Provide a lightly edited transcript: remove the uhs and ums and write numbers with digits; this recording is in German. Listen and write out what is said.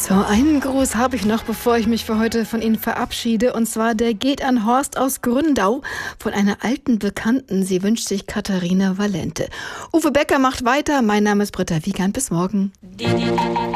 So, einen Gruß habe ich noch, bevor ich mich für heute von Ihnen verabschiede. Und zwar, der geht an Horst aus Gründau von einer alten Bekannten. Sie wünscht sich Katharina Valente. Uwe Becker macht weiter. Mein Name ist Britta Wiegand. Bis morgen.